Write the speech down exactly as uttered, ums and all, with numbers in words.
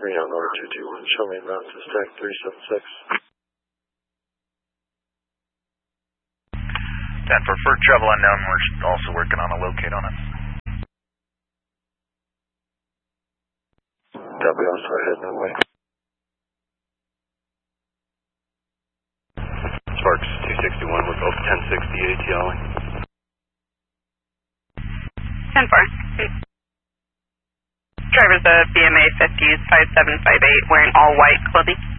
Reno, North two two one, show me route to stack three seven six. That preferred travel unknown, we're also working on a locate on it. Copy, I'll start heading that way. Sparks two sixty-one with both ten sixty A T L. ten four. Driver's a B M A fifties five seven five eight wearing all white clothing.